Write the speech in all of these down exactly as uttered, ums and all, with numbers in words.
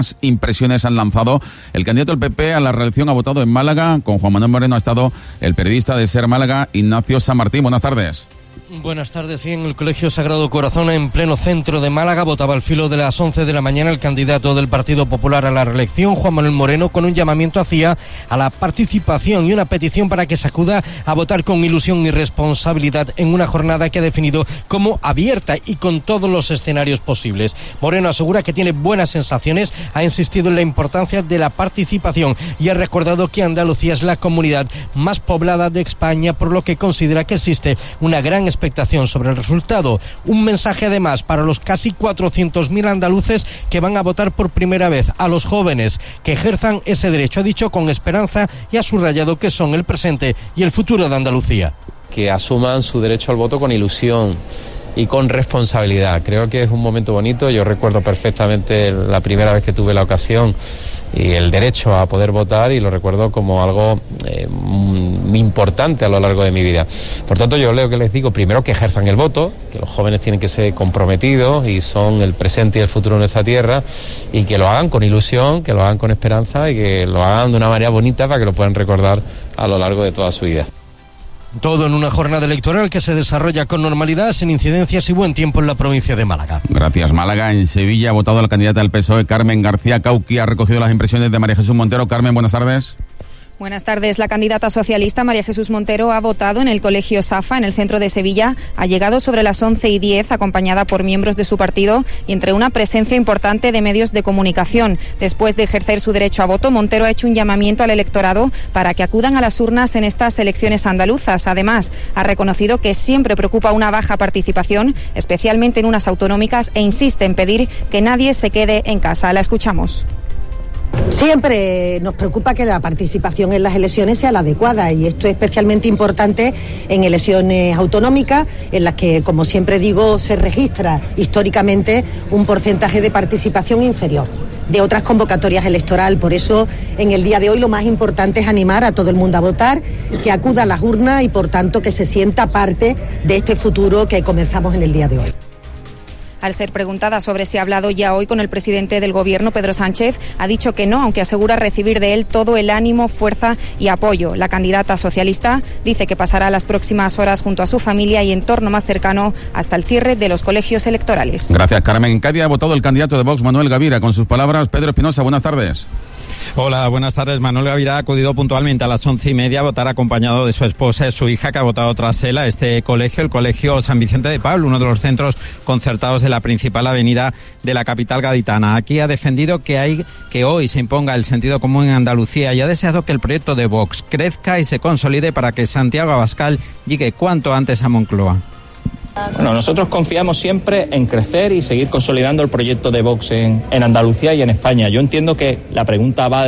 impresiones han lanzado. El candidato del P P a la reelección ha votado en Málaga. Con Juan Manuel Moreno ha estado el periodista de Ser Málaga, Ignacio San Martín. Buenas tardes. Buenas tardes. Sí, en el Colegio Sagrado Corazón, en pleno centro de Málaga, votaba al filo de las once de la mañana el candidato del Partido Popular a la reelección, Juan Manuel Moreno, con un llamamiento hacia a la participación y una petición para que se acuda a votar con ilusión y responsabilidad en una jornada que ha definido como abierta y con todos los escenarios posibles. Moreno asegura que tiene buenas sensaciones, ha insistido en la importancia de la participación y ha recordado que Andalucía es la comunidad más poblada de España, por lo que considera que existe una gran expectativa sobre el resultado. Un mensaje además para los casi cuatrocientos mil andaluces que van a votar por primera vez, a los jóvenes que ejerzan ese derecho, ha dicho con esperanza, y ha subrayado que son el presente y el futuro de Andalucía. Que asuman su derecho al voto con ilusión y con responsabilidad. Creo que es un momento bonito. Yo recuerdo perfectamente la primera vez que tuve la ocasión y el derecho a poder votar, y lo recuerdo como algo eh, muy importante a lo largo de mi vida. Por tanto, yo leo que les digo primero que ejerzan el voto, que los jóvenes tienen que ser comprometidos y son el presente y el futuro de nuestra tierra, y que lo hagan con ilusión, que lo hagan con esperanza y que lo hagan de una manera bonita para que lo puedan recordar a lo largo de toda su vida. Todo en una jornada electoral que se desarrolla con normalidad, sin incidencias y buen tiempo en la provincia de Málaga. Gracias. Málaga. En Sevilla ha votado la candidata del P S O E, Carmen García Cauqui. Ha recogido las impresiones de María Jesús Montero. Carmen, buenas tardes. Buenas tardes. La candidata socialista María Jesús Montero ha votado en el Colegio Safa, en el centro de Sevilla. Ha llegado sobre las once y diez, acompañada por miembros de su partido y entre una presencia importante de medios de comunicación. Después de ejercer su derecho a voto, Montero ha hecho un llamamiento al electorado para que acudan a las urnas en estas elecciones andaluzas. Además, ha reconocido que siempre preocupa una baja participación, especialmente en unas autonómicas, e insiste en pedir que nadie se quede en casa. La escuchamos. Siempre nos preocupa que la participación en las elecciones sea la adecuada, y esto es especialmente importante en elecciones autonómicas, en las que, como siempre digo, se registra históricamente un porcentaje de participación inferior de otras convocatorias electorales. Por eso, en el día de hoy, lo más importante es animar a todo el mundo a votar, que acuda a las urnas y, por tanto, que se sienta parte de este futuro que comenzamos en el día de hoy. Al ser preguntada sobre si ha hablado ya hoy con el presidente del Gobierno, Pedro Sánchez, ha dicho que no, aunque asegura recibir de él todo el ánimo, fuerza y apoyo. La candidata socialista dice que pasará las próximas horas junto a su familia y entorno más cercano hasta el cierre de los colegios electorales. Gracias, Carmen. En Cádiz ha votado el candidato de Vox, Manuel Gavira. Con sus palabras, Pedro Espinosa, buenas tardes. Hola, buenas tardes. Manuel Gavira ha acudido puntualmente a las once y media a votar, acompañado de su esposa y su hija, que ha votado tras él a este colegio, el Colegio San Vicente de Paul, uno de los centros concertados de la principal avenida de la capital gaditana. Aquí ha defendido que hay que hoy se imponga el sentido común en Andalucía y ha deseado que el proyecto de Vox crezca y se consolide para que Santiago Abascal llegue cuanto antes a Moncloa. Bueno, nosotros confiamos siempre en crecer y seguir consolidando el proyecto de Vox en, en Andalucía y en España. Yo entiendo que la pregunta va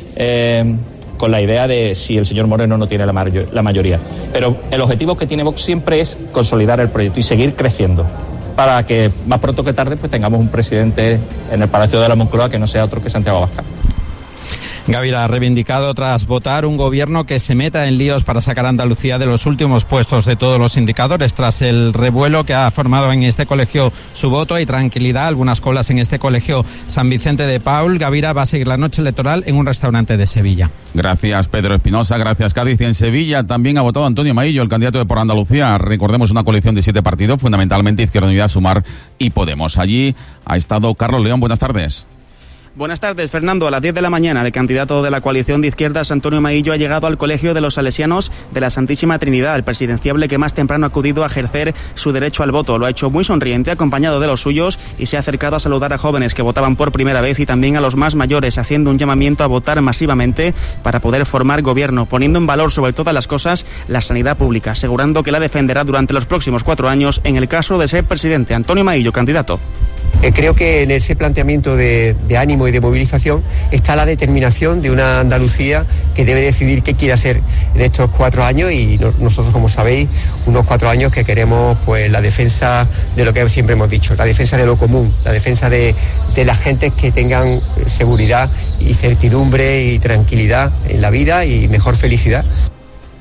eh, con la idea de si el señor Moreno no tiene la, mayor, la mayoría. Pero el objetivo que tiene Vox siempre es consolidar el proyecto y seguir creciendo, para que más pronto que tarde pues tengamos un presidente en el Palacio de la Moncloa que no sea otro que Santiago Abascal. Gavira ha reivindicado, tras votar, un gobierno que se meta en líos para sacar a Andalucía de los últimos puestos de todos los indicadores. Tras el revuelo que ha formado en este colegio su voto, hay tranquilidad, algunas colas en este colegio San Vicente de Paul. Gavira va a seguir la noche electoral en un restaurante de Sevilla. Gracias, Pedro Espinosa. Gracias, Cádiz. Y en Sevilla también ha votado Antonio Maillo, el candidato de Por Andalucía. Recordemos, una coalición de siete partidos, fundamentalmente Izquierda Unida, Sumar y Podemos. Allí ha estado Carlos León. Buenas tardes. Buenas tardes, Fernando. A las diez de la mañana, el candidato de la coalición de izquierdas, Antonio Maillo, ha llegado al Colegio de los Salesianos de la Santísima Trinidad, el presidenciable que más temprano ha acudido a ejercer su derecho al voto. Lo ha hecho muy sonriente, acompañado de los suyos, y se ha acercado a saludar a jóvenes que votaban por primera vez y también a los más mayores, haciendo un llamamiento a votar masivamente para poder formar gobierno, poniendo en valor sobre todas las cosas la sanidad pública, asegurando que la defenderá durante los próximos cuatro años en el caso de ser presidente. Antonio Maillo, candidato. Eh, creo que en ese planteamiento de, de ánimo y de movilización está la determinación de una Andalucía que debe decidir qué quiere hacer en estos cuatro años y no, nosotros, como sabéis, unos cuatro años que queremos pues la defensa de lo que siempre hemos dicho, la defensa de lo común, la defensa de, de las gentes que tengan seguridad y certidumbre y tranquilidad en la vida y mejor felicidad.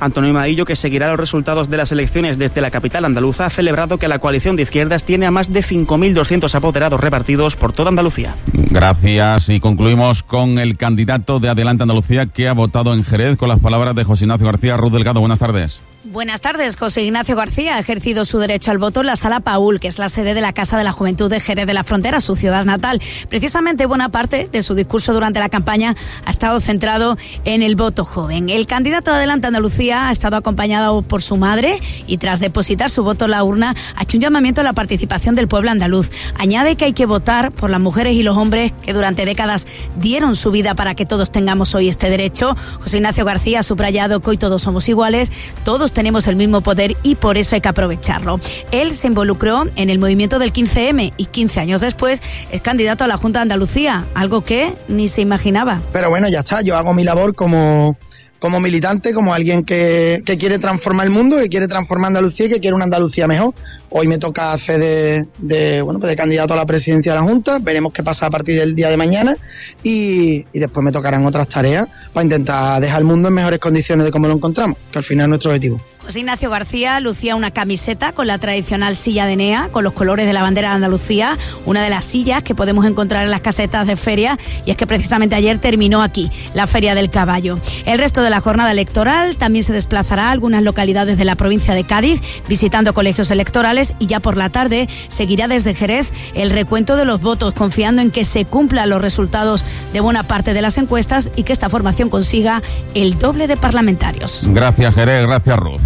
Antonio Maillo, que seguirá los resultados de las elecciones desde la capital andaluza, ha celebrado que la coalición de izquierdas tiene a más de cinco mil doscientos apoderados repartidos por toda Andalucía. Gracias, y concluimos con el candidato de Adelante Andalucía que ha votado en Jerez, con las palabras de José Ignacio García. Ruth Delgado, buenas tardes. Buenas tardes. José Ignacio García ha ejercido su derecho al voto en la Sala Paul, que es la sede de la Casa de la Juventud de Jerez de la Frontera, su ciudad natal. Precisamente buena parte de su discurso durante la campaña ha estado centrado en el voto joven. El candidato de Adelante Andalucía ha estado acompañado por su madre y tras depositar su voto en la urna ha hecho un llamamiento a la participación del pueblo andaluz. Añade que hay que votar por las mujeres y los hombres que durante décadas dieron su vida para que todos tengamos hoy este derecho. José Ignacio García ha subrayado que hoy todos somos iguales, todos tenemos el mismo poder y por eso hay que aprovecharlo. Él se involucró en el movimiento del quince eme y quince años después es candidato a la Junta de Andalucía, algo que ni se imaginaba. Pero bueno, ya está, yo hago mi labor como, como militante, como alguien que, que quiere transformar el mundo, que quiere transformar Andalucía y que quiere una Andalucía mejor. Hoy me toca hacer de, de, bueno, pues de candidato a la presidencia de la Junta, veremos qué pasa a partir del día de mañana y, y después me tocarán otras tareas para intentar dejar el mundo en mejores condiciones de cómo lo encontramos, que al final es nuestro objetivo. José Ignacio García lucía una camiseta con la tradicional silla de Enea, con los colores de la bandera de Andalucía, una de las sillas que podemos encontrar en las casetas de feria, y es que precisamente ayer terminó aquí la Feria del Caballo. El resto de la jornada electoral también se desplazará a algunas localidades de la provincia de Cádiz, visitando colegios electorales, y ya por la tarde seguirá desde Jerez el recuento de los votos, confiando en que se cumplan los resultados de buena parte de las encuestas y que esta formación consiga el doble de parlamentarios. Gracias, Jerez, gracias, Ruth.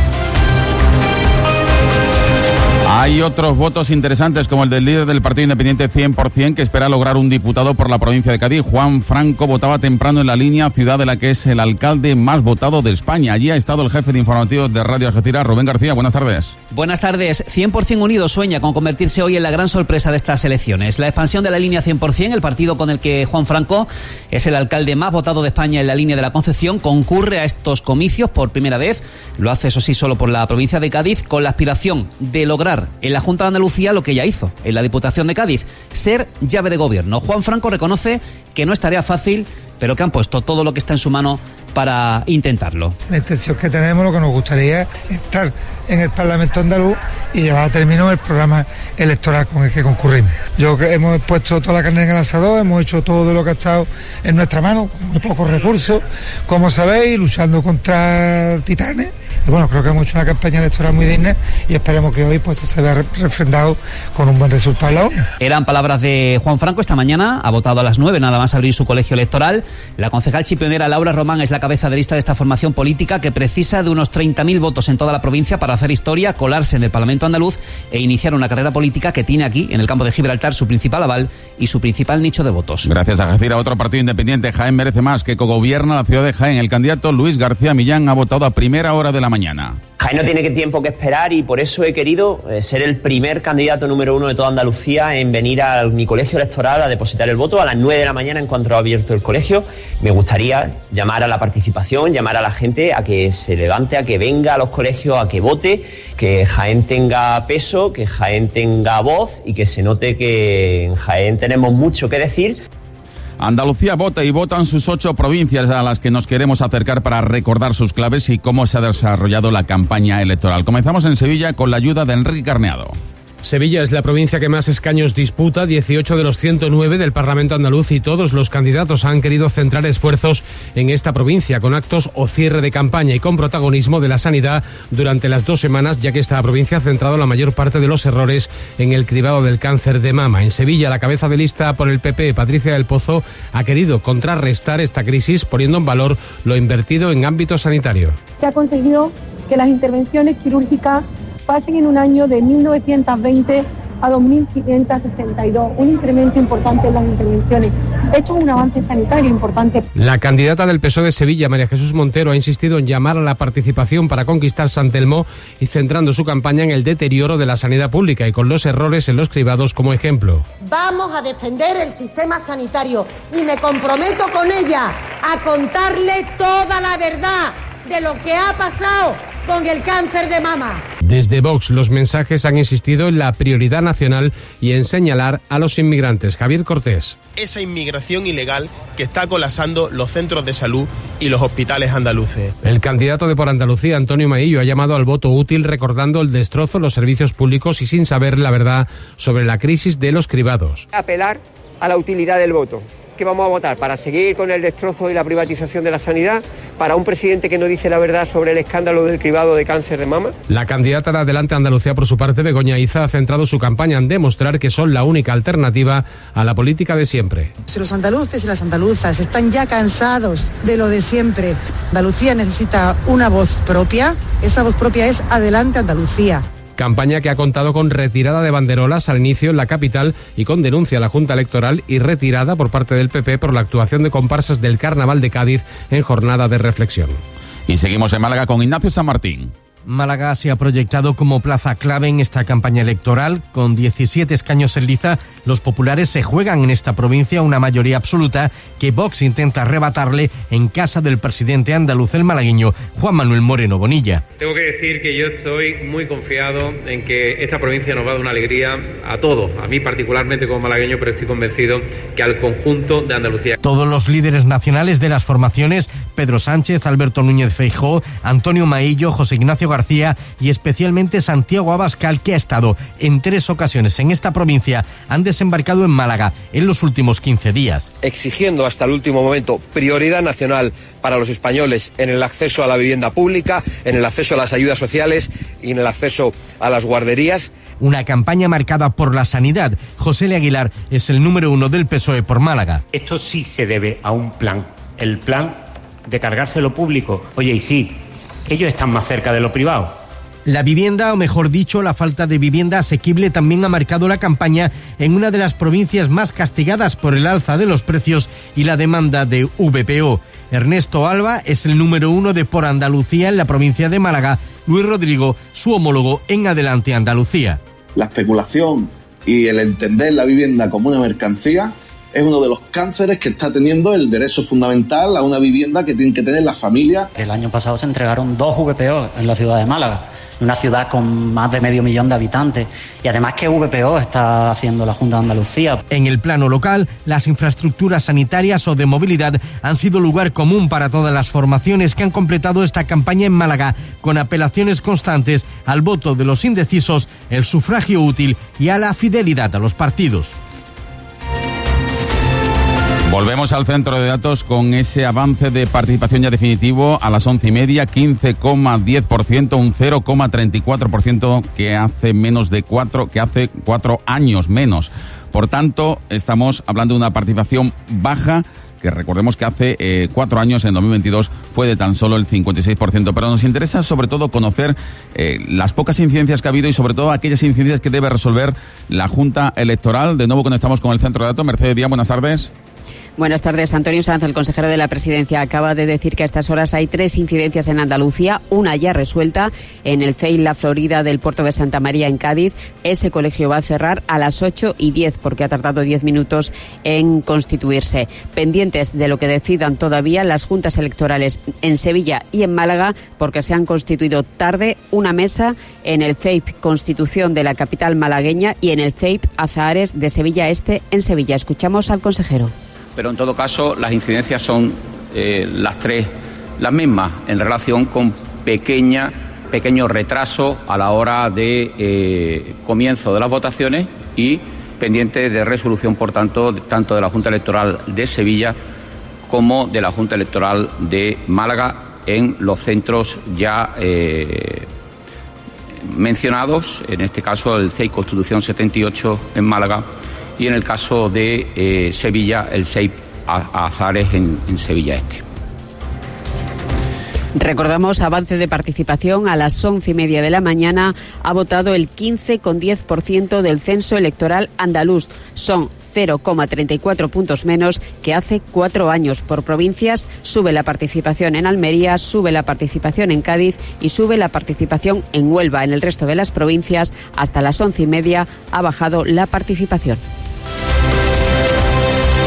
Hay otros votos interesantes, como el del líder del Partido Independiente cien por ciento, que espera lograr un diputado por la provincia de Cádiz. Juan Franco votaba temprano en la línea, ciudad de la que es el alcalde más votado de España. Allí ha estado el jefe de informativos de Radio Algeciras, Rubén García. Buenas tardes. Buenas tardes. cien por ciento Unidos sueña con convertirse hoy en la gran sorpresa de estas elecciones. La expansión de la línea cien por ciento, el partido con el que Juan Franco es el alcalde más votado de España en la línea de la Concepción, concurre a estos comicios por primera vez. Lo hace, eso sí, solo por la provincia de Cádiz, con la aspiración de lograr en la Junta de Andalucía lo que ya hizo en la Diputación de Cádiz, ser llave de gobierno. Juan Franco reconoce que no es tarea fácil, pero que han puesto todo lo que está en su mano para intentarlo. La intención que tenemos, lo que nos gustaría es estar en el Parlamento andaluz y llevar a término el programa electoral con el que concurrimos. Yo que hemos puesto toda la carne en el asador, hemos hecho todo lo que ha estado en nuestra mano, con muy pocos recursos, como sabéis, luchando contra titanes. Y bueno, creo que hemos hecho una campaña electoral muy digna y esperemos que hoy pues se vea refrendado con un buen resultado en la urna. Eran palabras de Juan Franco esta mañana, ha votado a las nueve, nada más abrir su colegio electoral. La concejal chipionera Laura Román es la cabeza de lista de esta formación política que precisa de unos treinta mil votos en toda la provincia para hacer historia, colarse en el Parlamento andaluz e iniciar una carrera política que tiene aquí, en el campo de Gibraltar, su principal aval y su principal nicho de votos. Gracias a Algeciras, otro partido independiente, Jaén Merece Más, que cogobierna la ciudad de Jaén. El candidato Luis García Millán ha votado a primera hora de la mañana. Jaén no tiene tiempo que esperar y por eso he querido eh, ser el primer candidato número uno de toda Andalucía en venir a mi colegio electoral a depositar el voto a las nueve de la mañana en cuanto ha abierto el colegio. Me gustaría llamar a la participación, llamar a la gente a que se levante, a que venga a los colegios, a que vote, que Jaén tenga peso, que Jaén tenga voz y que se note que en Jaén tenemos mucho que decir. Andalucía vota y votan sus ocho provincias a las que nos queremos acercar para recordar sus claves y cómo se ha desarrollado la campaña electoral. Comenzamos en Sevilla con la ayuda de Enrique Carneado. Sevilla es la provincia que más escaños disputa, dieciocho de los ciento nueve del Parlamento andaluz, y todos los candidatos han querido centrar esfuerzos en esta provincia, con actos o cierre de campaña y con protagonismo de la sanidad durante las dos semanas, ya que esta provincia ha centrado la mayor parte de los errores en el cribado del cáncer de mama. En Sevilla, la cabeza de lista por el P P, Patricia del Pozo, ha querido contrarrestar esta crisis poniendo en valor lo invertido en ámbito sanitario. Se ha conseguido que las intervenciones quirúrgicas pasen en un año de mil novecientos veinte a dos mil quinientos sesenta y dos, un incremento importante en las intervenciones. Esto es un avance sanitario importante. La candidata del P S O E de Sevilla, María Jesús Montero, ha insistido en llamar a la participación para conquistar San Telmo y centrando su campaña en el deterioro de la sanidad pública y con los errores en los cribados como ejemplo. Vamos a defender el sistema sanitario y me comprometo con ella a contarle toda la verdad de lo que ha pasado con el cáncer de mama. Desde Vox, los mensajes han insistido en la prioridad nacional y en señalar a los inmigrantes. Javier Cortés. Esa inmigración ilegal que está colapsando los centros de salud y los hospitales andaluces. El candidato de Por Andalucía, Antonio Maillo, ha llamado al voto útil recordando el destrozo de los servicios públicos y sin saber la verdad sobre la crisis de los cribados. Apelar a la utilidad del voto. ¿Qué vamos a votar? ¿Para seguir con el destrozo y la privatización de la sanidad? ¿Para un presidente que no dice la verdad sobre el escándalo del cribado de cáncer de mama? La candidata de Adelante Andalucía, por su parte, Begoña Iza, ha centrado su campaña en demostrar que son la única alternativa a la política de siempre. Los andaluces y las andaluzas están ya cansados de lo de siempre. Andalucía necesita una voz propia. Esa voz propia es Adelante Andalucía. Campaña que ha contado con retirada de banderolas al inicio en la capital y con denuncia a la Junta Electoral y retirada por parte del P P por la actuación de comparsas del Carnaval de Cádiz en jornada de reflexión. Y seguimos en Málaga con Ignacio San Martín. Málaga se ha proyectado como plaza clave en esta campaña electoral. Con diecisiete escaños en liza, los populares se juegan en esta provincia una mayoría absoluta que Vox intenta arrebatarle en casa del presidente andaluz, el malagueño Juan Manuel Moreno Bonilla. Tengo que decir que yo estoy muy confiado en que esta provincia nos va a dar una alegría a todos, a mí particularmente como malagueño, pero estoy convencido que al conjunto de Andalucía. Todos los líderes nacionales de las formaciones, Pedro Sánchez, Alberto Núñez Feijóo, Antonio Maillo, José Ignacio García y especialmente Santiago Abascal, que ha estado en tres ocasiones en esta provincia, han desembarcado en Málaga en los últimos quince días. Exigiendo hasta el último momento prioridad nacional para los españoles en el acceso a la vivienda pública, en el acceso a las ayudas sociales y en el acceso a las guarderías. Una campaña marcada por la sanidad. José L. Aguilar es el número uno del P S O E por Málaga. Esto sí se debe a un plan, el plan de cargarse lo público. Oye, y sí, ellos están más cerca de lo privado. La vivienda, o mejor dicho, la falta de vivienda asequible, también ha marcado la campaña en una de las provincias más castigadas por el alza de los precios y la demanda de V P O. Ernesto Alba es el número uno de Por Andalucía en la provincia de Málaga. Luis Rodrigo, su homólogo en Adelante Andalucía. La especulación y el entender la vivienda como una mercancía es uno de los cánceres que está teniendo el derecho fundamental a una vivienda que tienen que tener las familias. El año pasado se entregaron dos V P O en la ciudad de Málaga, una ciudad con más de medio millón de habitantes, y además ¿qué V P O está haciendo la Junta de Andalucía? En el plano local, las infraestructuras sanitarias o de movilidad han sido lugar común para todas las formaciones que han completado esta campaña en Málaga, con apelaciones constantes al voto de los indecisos, el sufragio útil y a la fidelidad a los partidos. Volvemos al centro de datos con ese avance de participación ya definitivo a las once y media, quince coma diez por ciento, un cero coma treinta y cuatro por ciento que hace menos de cuatro, que hace cuatro años menos. Por tanto, estamos hablando de una participación baja, que recordemos que hace eh, cuatro años, en dos mil veintidós, fue de tan solo el cincuenta y seis por ciento. Pero nos interesa sobre todo conocer eh, las pocas incidencias que ha habido y sobre todo aquellas incidencias que debe resolver la Junta Electoral. De nuevo conectamos con el centro de datos. Mercedes Díaz, buenas tardes. Buenas tardes. Antonio Sanz, el consejero de la Presidencia, acaba de decir que a estas horas hay tres incidencias en Andalucía, una ya resuelta en el C E I La Florida del puerto de Santa María en Cádiz. Ese colegio va a cerrar a las ocho y diez porque ha tardado diez minutos en constituirse. Pendientes de lo que decidan todavía las juntas electorales en Sevilla y en Málaga, porque se han constituido tarde una mesa en el C E I P Constitución de la capital malagueña y en el C E I P Azahares de Sevilla Este en Sevilla. Escuchamos al consejero. Pero en todo caso las incidencias son eh, las tres las mismas en relación con pequeña, pequeño retraso a la hora de eh, comienzo de las votaciones y pendientes de resolución, por tanto, tanto de la Junta Electoral de Sevilla como de la Junta Electoral de Málaga en los centros ya eh, mencionados, en este caso el C E I Constitución setenta y ocho en Málaga, y en el caso de eh, Sevilla, el C E I P Azahares en, en Sevilla Este. Recordamos, avance de participación a las once y media de la mañana. Ha votado el quince coma diez por ciento del censo electoral andaluz. Son cero coma treinta y cuatro puntos menos que hace cuatro años. Por provincias, sube la participación en Almería, sube la participación en Cádiz y sube la participación en Huelva. En el resto de las provincias, hasta las once y media, ha bajado la participación.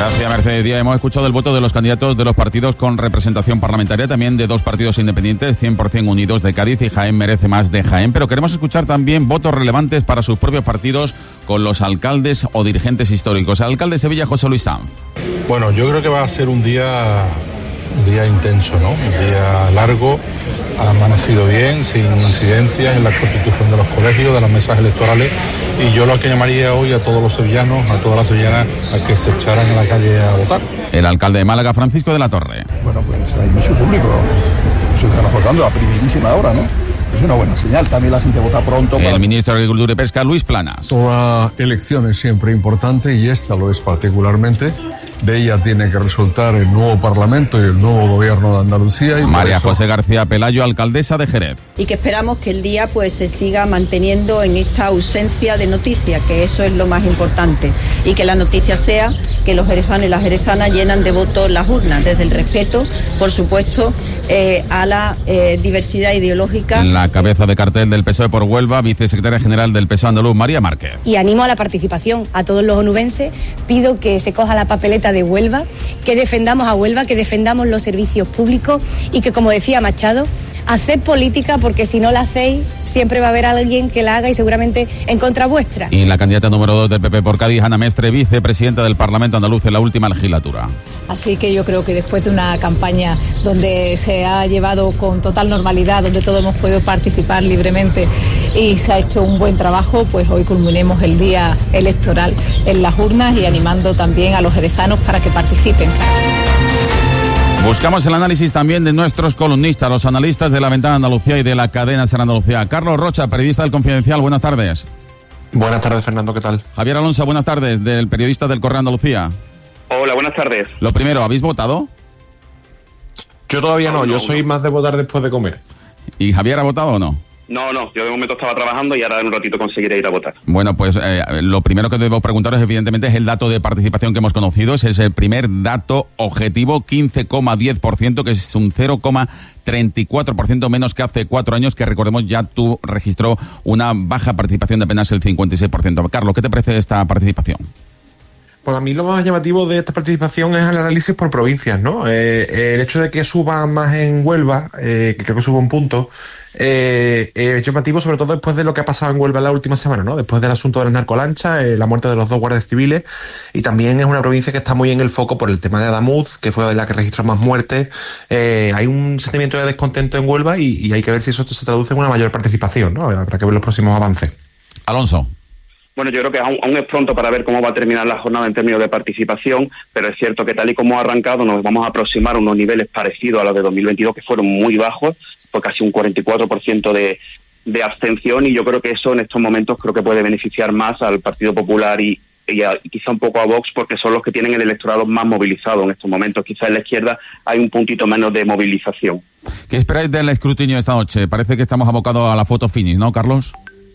Gracias, Mercedes Díaz. Hemos escuchado el voto de los candidatos de los partidos con representación parlamentaria, también de dos partidos independientes, cien por ciento Unidos de Cádiz y Jaén Merece Más de Jaén. Pero queremos escuchar también votos relevantes para sus propios partidos con los alcaldes o dirigentes históricos. El alcalde de Sevilla, José Luis Sanz. Bueno, yo creo que va a ser un día, un día intenso, ¿no? Un día largo. Ha amanecido bien, sin incidencias en la constitución de los colegios, de las mesas electorales, y yo lo que llamaría hoy a todos los sevillanos, a todas las sevillanas, a que se echaran a la calle a votar. El alcalde de Málaga, Francisco de la Torre. Bueno, pues hay mucho público, ciudadanos votando a primerísima hora, ¿no? Es una buena señal, también la gente vota pronto. El ministro de Agricultura y Pesca, Luis Planas. Toda elección es siempre importante y esta lo es particularmente. De ella tiene que resultar el nuevo Parlamento y el nuevo Gobierno de Andalucía. Y María eso... José García Pelayo, alcaldesa de Jerez. Y que esperamos que el día pues se siga manteniendo en esta ausencia de noticias, que eso es lo más importante. Y que la noticia sea que los jerezanos y las jerezanas llenan de votos las urnas, desde el respeto, por supuesto, eh, a la eh, diversidad ideológica. La cabeza de cartel del P S O E por Huelva, vicesecretaria general del P S O E andaluz, María Márquez. Y animo a la participación a todos los onubenses, pido que se coja la papeleta de Huelva, que defendamos a Huelva, que defendamos los servicios públicos y que, como decía Machado, haced política, porque si no la hacéis siempre va a haber alguien que la haga y seguramente en contra vuestra. Y la candidata número dos del P P por Cádiz, Ana Mestre, vicepresidenta del Parlamento andaluz en la última legislatura. Así que yo creo que después de una campaña donde se ha llevado con total normalidad, donde todos hemos podido participar libremente y se ha hecho un buen trabajo, pues hoy culminemos el día electoral en las urnas y animando también a los jerezanos para que participen. Buscamos el análisis también de nuestros columnistas, los analistas de La Ventana Andalucía y de la cadena Ser Andalucía. Carlos Rocha, periodista del Confidencial, buenas tardes. Buenas tardes, Fernando, ¿qué tal? Javier Alonso, buenas tardes, del periodista del Correo Andalucía. Hola, buenas tardes. Lo primero, ¿habéis votado? Yo todavía no, no yo soy no. más de votar después de comer. ¿Y Javier ha votado o no? No, no, yo de momento estaba trabajando y ahora en un ratito conseguiré ir a votar. Bueno, pues eh, lo primero que debo preguntaros, evidentemente, es el dato de participación que hemos conocido. Ese es el primer dato objetivo, quince coma diez por ciento, que es un cero coma treinta y cuatro por ciento menos que hace cuatro años, que recordemos ya tú registró una baja participación de apenas el cincuenta y seis por ciento. Carlos, ¿qué te parece esta participación? Pues a mí lo más llamativo de esta participación es el análisis por provincias, ¿no? Eh, el hecho de que suba más en Huelva, eh, que creo que suba un punto, eh, eh, es llamativo sobre todo después de lo que ha pasado en Huelva en la última semana, ¿no? Después del asunto de las narcolanchas, eh, la muerte de los dos guardias civiles, y también es una provincia que está muy en el foco por el tema de Adamuz, que fue la que registró más muertes. Eh, hay un sentimiento de descontento en Huelva y, y hay que ver si eso se traduce en una mayor participación, ¿no? Habrá que ver los próximos avances. Alonso. Bueno, yo creo que aún, aún es pronto para ver cómo va a terminar la jornada en términos de participación, pero es cierto que tal y como ha arrancado nos vamos a aproximar a unos niveles parecidos a los de dos mil veintidós, que fueron muy bajos, fue casi un cuarenta y cuatro por ciento de, de abstención, y yo creo que eso en estos momentos creo que puede beneficiar más al Partido Popular y, y, a, y quizá un poco a Vox, porque son los que tienen el electorado más movilizado en estos momentos. Quizá en la izquierda hay un puntito menos de movilización. ¿Qué esperáis del escrutinio esta noche? Parece que estamos abocados a la foto finish, ¿no, Carlos?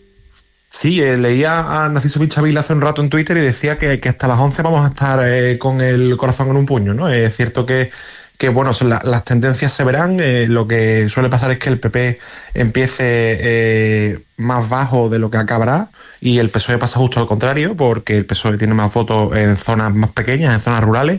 Sí, eh, leía a Narciso Pichavil hace un rato en Twitter y decía que, que hasta las once vamos a estar eh, con el corazón en un puño, ¿no? Es cierto que, que bueno, la, las tendencias se verán. Eh, lo que suele pasar es que el P P empiece eh, más bajo de lo que acabará y el P S O E pasa justo al contrario, porque el P S O E tiene más votos en zonas más pequeñas, en zonas rurales.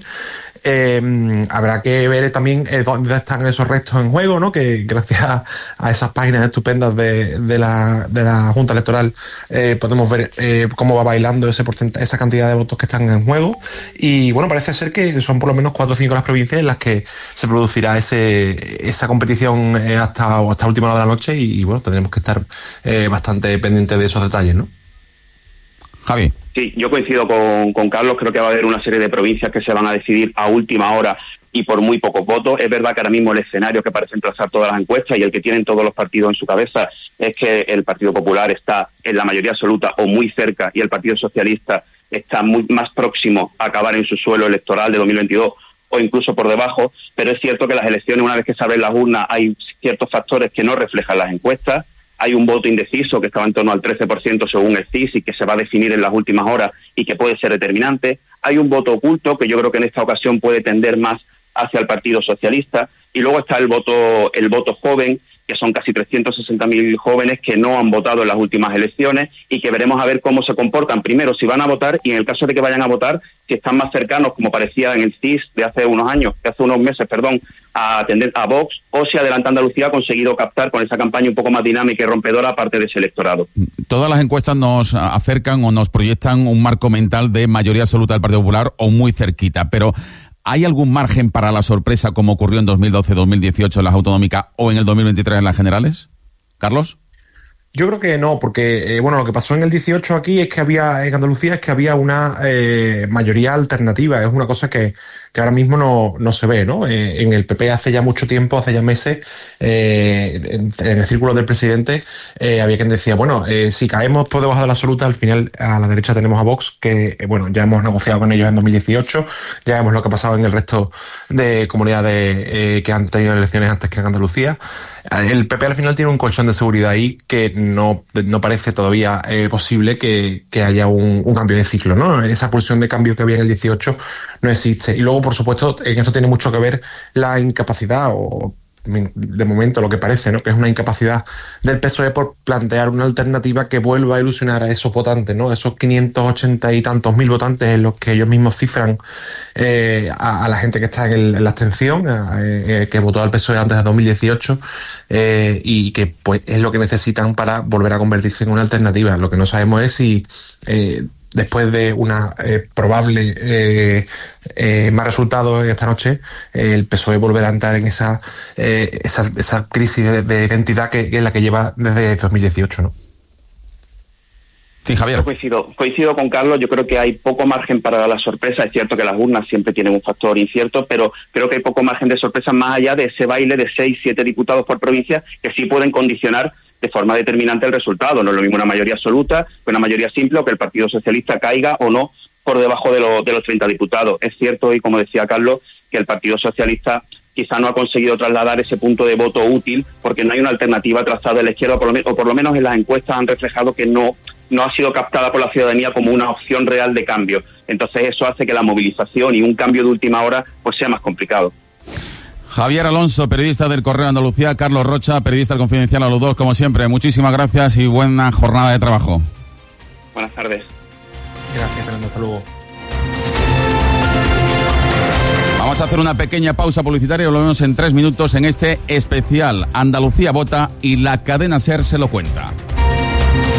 Eh, habrá que ver también eh, dónde están esos restos en juego, ¿no? Que gracias a, a esas páginas estupendas de, de, la, de la Junta Electoral eh, podemos ver eh, cómo va bailando ese porcentaje, esa cantidad de votos que están en juego. Y bueno, parece ser que son por lo menos cuatro o cinco las provincias en las que se producirá ese esa competición eh, hasta, hasta última hora de la noche y, y bueno, tendremos que estar eh, bastante pendientes de esos detalles, ¿no? Javi. Sí, yo coincido con, con Carlos, creo que va a haber una serie de provincias que se van a decidir a última hora y por muy pocos votos. Es verdad que ahora mismo el escenario que parece emplazar todas las encuestas y el que tienen todos los partidos en su cabeza es que el Partido Popular está en la mayoría absoluta o muy cerca y el Partido Socialista está muy más próximo a acabar en su suelo electoral de dos mil veintidós o incluso por debajo, pero es cierto que las elecciones, una vez que se abren las urnas, hay ciertos factores que no reflejan las encuestas. Hay un voto indeciso que estaba en torno al trece por ciento según el C I S y que se va a definir en las últimas horas y que puede ser determinante. Hay un voto oculto que yo creo que en esta ocasión puede tender más hacia el Partido Socialista. Y luego está el voto el voto joven, que son casi trescientos sesenta mil jóvenes que no han votado en las últimas elecciones y que veremos a ver cómo se comportan. Primero, si van a votar y en el caso de que vayan a votar, si están más cercanos, como parecía en el C I S de hace unos años, de hace unos meses, perdón, a atender a Vox, o si Adelante Andalucía ha conseguido captar con esa campaña un poco más dinámica y rompedora parte de ese electorado. Todas las encuestas nos acercan o nos proyectan un marco mental de mayoría absoluta del Partido Popular o muy cerquita, pero ¿hay algún margen para la sorpresa como ocurrió en dos mil doce dos mil dieciocho en las autonómicas o en el dos mil veintitrés en las generales? ¿Carlos? Yo creo que no, porque eh, bueno, lo que pasó en el dieciocho aquí es que había, en Andalucía, es que había una eh, mayoría alternativa. Es una cosa que, que ahora mismo no, no se ve, ¿no? Eh, en el P P hace ya mucho tiempo, hace ya meses, eh, en, en el círculo del presidente, eh, había quien decía, bueno, eh, si caemos por debajo de la absoluta, al final a la derecha tenemos a Vox, que eh, bueno, ya hemos negociado con ellos en dos mil dieciocho, ya vemos lo que ha pasado en el resto de comunidades eh, que han tenido elecciones antes que en Andalucía. El P P al final tiene un colchón de seguridad ahí que no, no parece todavía eh, posible que, que haya un, un cambio de ciclo, ¿no? Esa pulsión de cambio que había en el dieciocho no existe. Y luego, por supuesto, en esto tiene mucho que ver la incapacidad o de momento lo que parece, ¿no? Que es una incapacidad del P S O E por plantear una alternativa que vuelva a ilusionar a esos votantes, ¿no? Esos quinientos ochenta y tantos mil votantes en los que ellos mismos cifran eh, a, a la gente que está en, el, en la abstención, a, eh, que votó al P S O E antes de dos mil dieciocho eh, y que pues es lo que necesitan para volver a convertirse en una alternativa. Lo que no sabemos es si eh, después de una eh, probable eh, eh, más resultados esta noche, eh, el P S O E volverá a entrar en esa eh, esa, esa crisis de, de identidad que, que es la que lleva desde dos mil dieciocho, ¿no? Sí, Javier. Yo coincido, coincido con Carlos, yo creo que hay poco margen para la sorpresa. Es cierto que las urnas siempre tienen un factor incierto, pero creo que hay poco margen de sorpresa más allá de ese baile de seis, siete diputados por provincia que sí pueden condicionar de forma determinante el resultado. No es lo mismo una mayoría absoluta que una mayoría simple o que el Partido Socialista caiga o no por debajo de, lo, de los treinta diputados. Es cierto, y como decía Carlos, que el Partido Socialista quizá no ha conseguido trasladar ese punto de voto útil porque no hay una alternativa trazada de la izquierda, o por, lo, o por lo menos en las encuestas han reflejado que no, no ha sido captada por la ciudadanía como una opción real de cambio. Entonces eso hace que la movilización y un cambio de última hora pues sea más complicado. Javier Alonso, periodista del Correo de Andalucía, Carlos Rocha, periodista del Confidencial, a los dos, como siempre. Muchísimas gracias y buena jornada de trabajo. Buenas tardes. Gracias, Fernando. Hasta luego. Vamos a hacer una pequeña pausa publicitaria y volvemos en tres minutos en este especial Andalucía Vota y la cadena SER se lo cuenta.